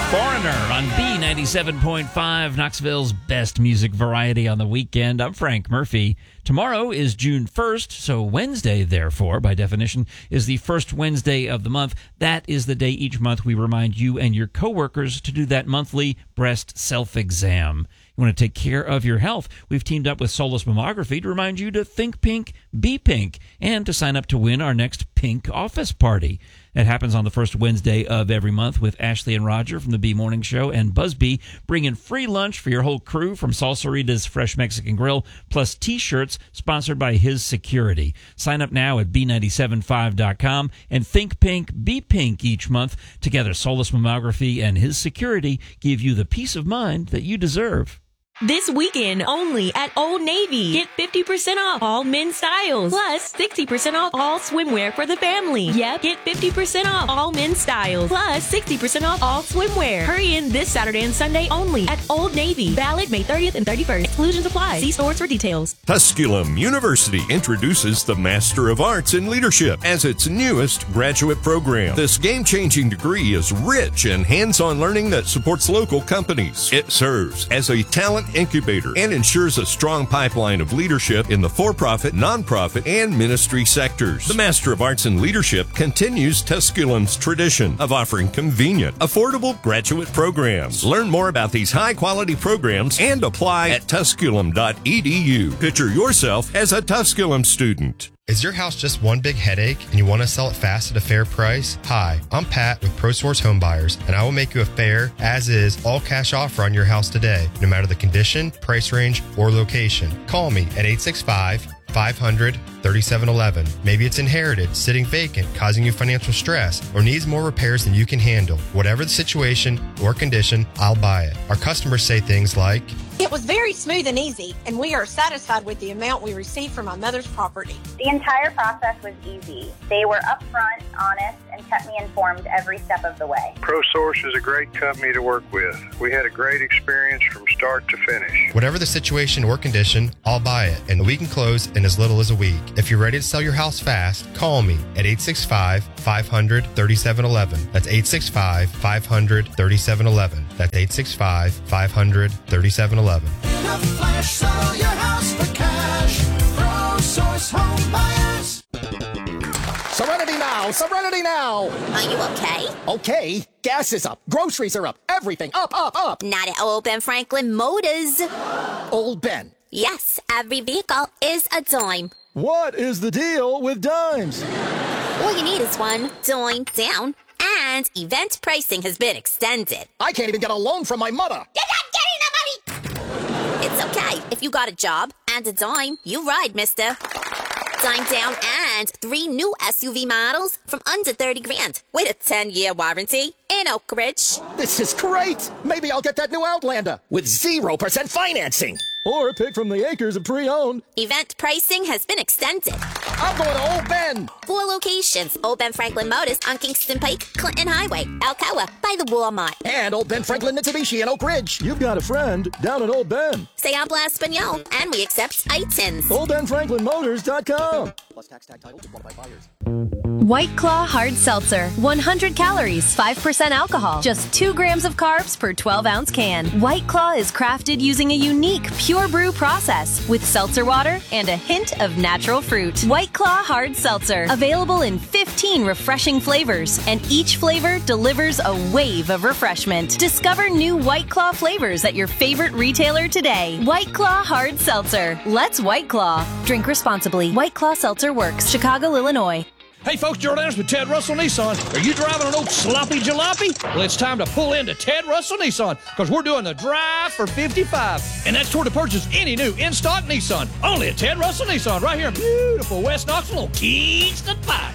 Foreigner on B97.5, Knoxville's best music variety on the weekend. I'm Frank Murphy. Tomorrow is June 1st, so Wednesday, therefore, by definition, is the first Wednesday of the month. That is the day each month we remind you and your coworkers to do that monthly breast self-exam. You want to take care of your health? We've teamed up with Solis Mammography to remind you to think pink, be pink, and to sign up to win our next pink office party. That happens on the first Wednesday of every month with Ashley and Roger from the B Morning Show and Busby bringing free lunch for your whole crew from Salsarita's Fresh Mexican Grill, plus T-shirts sponsored by His Security. Sign up now at B975.com and think pink, be pink each month. Together, Solis Mammography and His Security give you the peace of mind that you deserve. This weekend only at Old Navy. Get 50% off all men's styles. Plus 60% off all swimwear for the family. Yep, get 50% off all men's styles. Plus 60% off all swimwear. Hurry in this Saturday and Sunday only at Old Navy. Valid May 30th and 31st. Exclusions apply. See stores for details. Tusculum University introduces the Master of Arts in Leadership as its newest graduate program. This game-changing degree is rich in hands-on learning that supports local companies. It serves as a talent incubator and ensures a strong pipeline of leadership in the for-profit, nonprofit, and ministry sectors. The Master of Arts in Leadership continues Tusculum's tradition of offering convenient, affordable graduate programs. Learn more about these high-quality programs and apply at tusculum.edu. Picture yourself as a Tusculum student. Is your house just one big headache and you want to sell it fast at a fair price? Hi, I'm Pat with ProSource Home Buyers, and I will make you a fair, as-is, all-cash offer on your house today, no matter the condition, price range, or location. Call me at 865-500-3711. Maybe it's inherited, sitting vacant, causing you financial stress, or needs more repairs than you can handle. Whatever the situation or condition, I'll buy it. Our customers say things like, "It was very smooth and easy, and we are satisfied with the amount we received for my mother's property." The entire process was easy. They were upfront, honest, and kept me informed every step of the way. ProSource is a great company to work with. We had a great experience from start to finish. Whatever the situation or condition, I'll buy it, and we can close in as little as a week. If you're ready to sell your house fast, call me at 865-500-3711. That's 865-500-3711. That's 865-500-3711. In a flash, sell your house for cash. ProSource Home Buyers. Serenity now! Serenity now! Are you okay? Okay. Gas is up. Groceries are up. Everything up, up, up. Not at Old Ben Franklin Motors. Old Ben. Yes, every vehicle is a dime. What is the deal with dimes? All you need is one dime down, and event pricing has been extended. I can't even get a loan from my mother. You're not getting the money! It's okay. If you got a job and a dime, you ride, mister. Dime down and 3 new SUV models from under 30 grand with a 10-year warranty in Oak Ridge. This is great. Maybe I'll get that new Outlander with 0% financing. Or pick from the acres of pre-owned. Event pricing has been extended. I'm going to Old Ben. 4 locations. Old Ben Franklin Motors on Kingston Pike, Clinton Highway, Alcoa, by the Walmart. And Old Ben Franklin Mitsubishi in Oak Ridge. You've got a friend down at Old Ben. Se habla español, and we accept ITINs. OldBenFranklinMotors.com. Plus tax tag title to qualified buyers. White Claw Hard Seltzer. 100 calories, 5% alcohol, just 2 grams of carbs per 12-ounce can. White Claw is crafted using a unique pure brew process with seltzer water and a hint of natural fruit. White Claw Hard Seltzer. Available in 15 refreshing flavors, and each flavor delivers a wave of refreshment. Discover new White Claw flavors at your favorite retailer today. White Claw Hard Seltzer. Let's White Claw. Drink responsibly. White Claw Seltzer works. Chicago, Illinois. Hey folks, Gerald Anderson with Ted Russell Nissan. Are you driving an old sloppy jalopy? Well, it's time to pull into Ted Russell Nissan because we're doing the Drive for 55. And that's toward to purchase any new in-stock Nissan. Only at Ted Russell Nissan right here in beautiful West Knoxville on Kingston Pike.